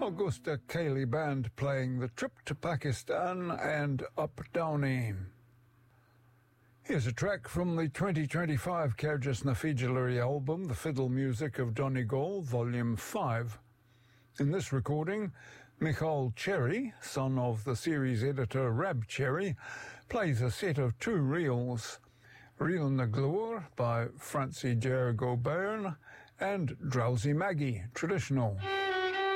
Augusta Cayley Band playing The Trip to Pakistan and Up Downy. Here's a track from the 2025 Kyrgyz Nafijilary album, The Fiddle Music of Donegal, Volume 5. In this recording, Michal Cherry, son of the series editor Rab Cherry, plays a set of two reels, Reel na Glór by Francie Ger Gobern and Drowsy Maggie, traditional.